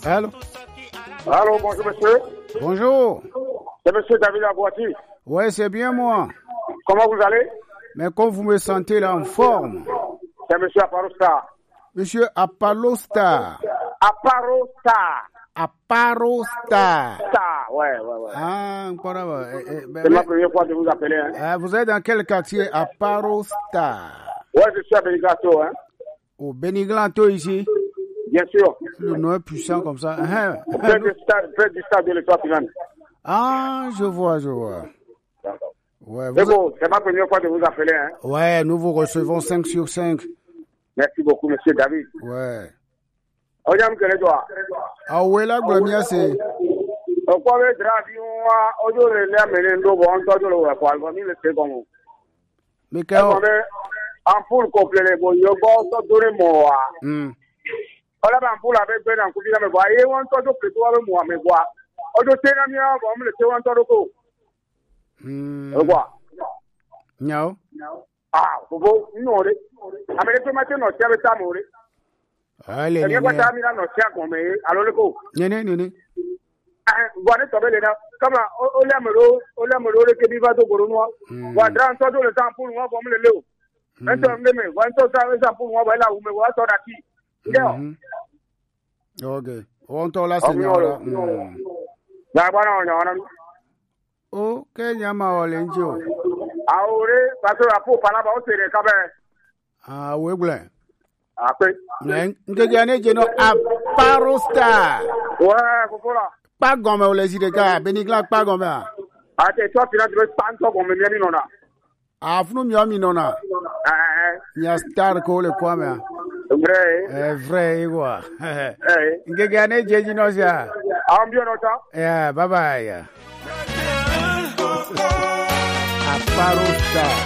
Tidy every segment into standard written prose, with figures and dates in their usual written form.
Allô? Allô, bonjour monsieur. Bonjour. C'est monsieur David Abouati. Ouais, c'est bien moi. Comment vous allez? Mais comme vous me sentez là en forme. C'est monsieur Aparosta. Monsieur Apalosta. Aparosta. Ouais. Ah, encore c'est ma première fois de vous appeler. Hein. Vous êtes dans quel quartier? Aparosta. Ouais, je suis à Beniglato. Hein. Au Beniglato ici? Bien sûr. Le nom est puissant comme ça. Près du stade de l'Étoile filante. Ah, je vois. Ouais, c'est bon, c'est ma première fois de vous appeler. Hein. Ouais, nous vous recevons 5 sur 5. Merci beaucoup, monsieur David. Ouais. Onyam kele doa. Awela gbemia se. Okwa be dravi wa ojo le le amele ndo bo on tojo lo wa kwa mi le se gomo. Mikao. Ampul complet bo yo bo so dore mo wa. Ola ba ampul abe gbe na nkudi na me bo aye won tojo pe to wa be mo me bo. Ojo te na mi a bo mi le te won tojo ko. Ogwa. Nyao. Ah, bobo nore. Amele to ma te no se be ta mo re. Allez, nene. Voilà, ça va les là. Comme on l'aime que viva do Bournois. Voilà, ça le temps pour moi, comme le léo. Maintenant, mais voilà, ça pour moi, voilà, où me voit sur la qui. Ok. On t'en laisse, Seigneur. Oh, Kenyama Olenjo. Ah, oui, parce que la peau, par là-bas, c'est les cabins. Ah, oui, blanc. Après. Ngejane jeno Aparosta. Ouais, voilà. Pas gomme au les idées, Benigla pas gomme. Ah, t'es toi, tu n'as pas de gomme, mais non. Ah, fnou mi nona. Nya star ko le kwame. Vrai. Vrai quoi. Ngejane jeno sia. Ambio nota. Yeah, bye bye. Aparosta.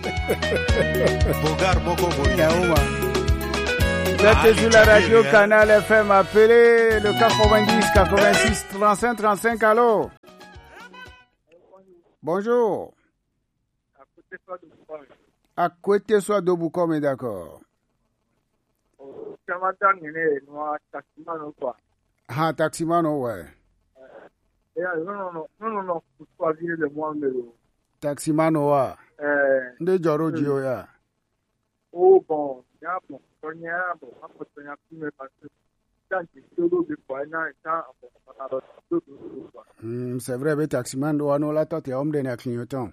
Bogar Boko Bogar. Vous êtes sur la radio Canal FM, appelez le 90 86 35 35, allô? Bonjour. À côté soit de Boukom, d'accord. Ah, taximano, ouais. Non, taximano, ouais. De Joro Gio, ya. Oh, bon, bon. C'est vrai, mais taximan doit nous la tête et homme de clignotant.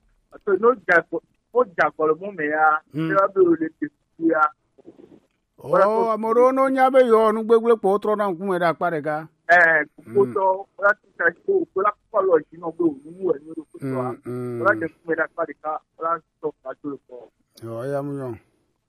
Oh, amorono nyabe yo nu gbegble po tro na nkume da parega. Kuto la tita ko la palo jino go mu e no kuto la de kume da parega la to ka to ko. Oh, ya mu yo.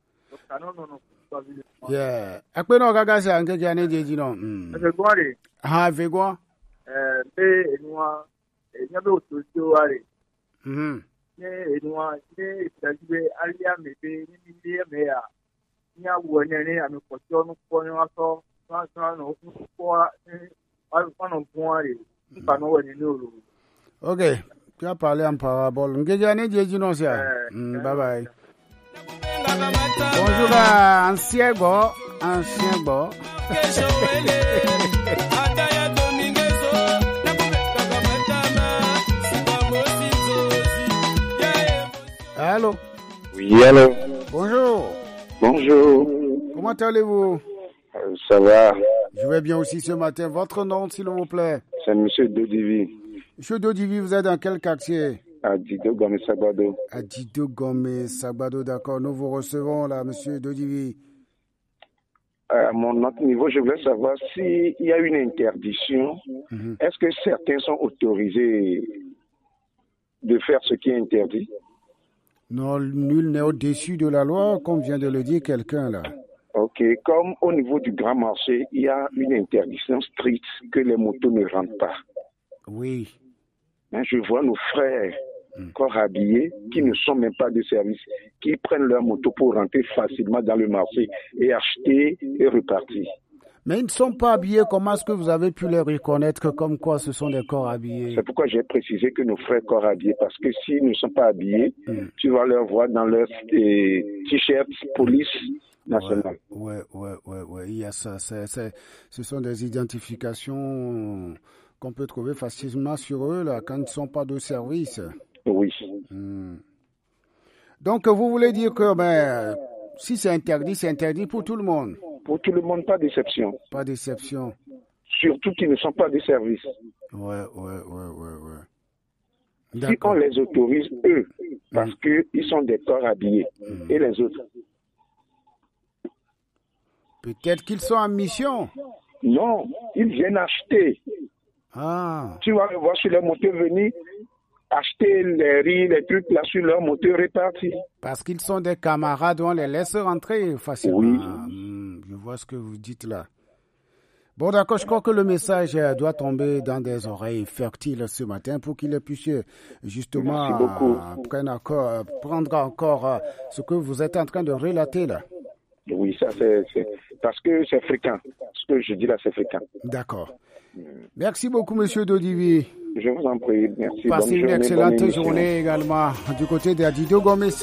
Yeah. Akpe no gaga se anke jane jeji no. Fegware. Ha fegwa. Be enwa nyabe otojo are. Ne enwa ne tajibe alia mebe ni ile me ya. Nya wo ne ami kojo no ko ni wa so no ko no buare. Npa no we ni oro. Okay. Tu as parlé en parabole. Nge jane jeji no sia. Bye bye. Bonjour ancien go. Allô? Oui, allô? Bonjour. Bonjour. Comment allez-vous? Ça va. Je vais bien aussi ce matin. Votre nom, s'il vous plaît? C'est Monsieur Dodivi. Monsieur Dodivi, vous êtes dans quel quartier? À Dido Gomé Sagbado. À Dido Gomé Sagbado, d'accord. Nous vous recevons là, Monsieur Dodivi. À notre niveau, je voulais savoir s'il y a une interdiction. Est-ce que certains sont autorisés de faire ce qui est interdit? Non, nul n'est au-dessus de la loi, comme vient de le dire quelqu'un là. Ok, comme au niveau du grand marché, il y a une interdiction stricte que les motos ne rentrent pas. Oui. Mais je vois nos frères corps habillés qui ne sont même pas de service, qui prennent leur moto pour rentrer facilement dans le marché et acheter et repartir. Mais ils ne sont pas habillés. Comment est-ce que vous avez pu les reconnaître comme quoi ce sont des corps habillés? C'est pourquoi j'ai précisé que nos frères corps habillés, parce que s'ils ne sont pas habillés, tu vas leur voir dans leur t-shirt police nationale. Ouais. Il y a ça. Ce sont des identifications qu'on peut trouver facilement sur eux là, quand ils ne sont pas de service. Oui. Donc, vous voulez dire que si c'est interdit pour tout le monde. Pour tout le monde, pas d'exception. Pas d'exception. Surtout qu'ils ne sont pas de service. Ouais. Si on les autorise, eux, parce qu'ils sont des corps habillés, et les autres. Peut-être qu'ils sont en mission. Non, ils viennent acheter. Ah. Tu vas le voir sur leur moteur venir acheter les riz, les trucs là sur leur moteur répartis. Parce qu'ils sont des camarades, on les laisse rentrer facilement. Oui. Je vois ce que vous dites là. Bon, d'accord, je crois que le message doit tomber dans des oreilles fertiles ce matin pour qu'ils puissent justement prendre encore ce que vous êtes en train de relater là. Oui, ça c'est parce que c'est fréquent. Ce que je dis là, c'est fréquent. D'accord. Merci beaucoup, monsieur Dodivi. Je vous en prie, merci. Passez une excellente journée également du côté d'Adido Gomez.